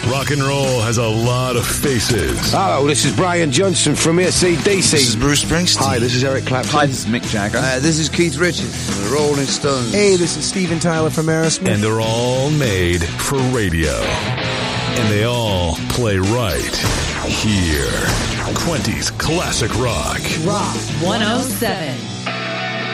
Rock and roll has a lot of faces. Hello, this is Brian Johnson from AC/DC. This is Bruce Springsteen. Hi, this is Eric Clapton. Hi, this is Mick Jagger. This is Keith Richards from the Rolling Stones. Hey, this is Steven Tyler from Aerosmith. And they're all made for radio. And they all play right here. Quentin's Classic Rock. Rock 107.